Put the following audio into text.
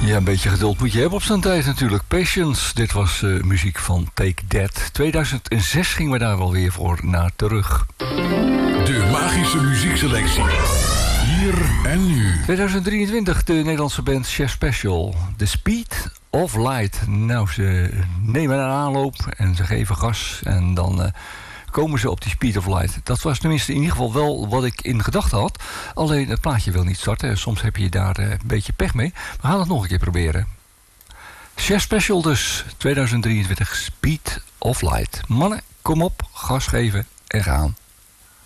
Ja, een beetje geduld moet je hebben op zo'n tijd natuurlijk. Patience, dit was muziek van Take That. 2006 gingen we daar wel weer voor naar terug. De magische muziekselectie. Hier en nu. 2023, de Nederlandse band Chef Special. The Speed of Light. Nou, ze nemen een aanloop en ze geven gas. En dan komen ze op die Speed of Light. Dat was tenminste in ieder geval wel wat ik in gedachten had. Alleen het plaatje wil niet starten. Soms heb je daar een beetje pech mee. We gaan het nog een keer proberen. Chef Special dus, 2023, Speed of Light. Mannen, kom op, gas geven en gaan.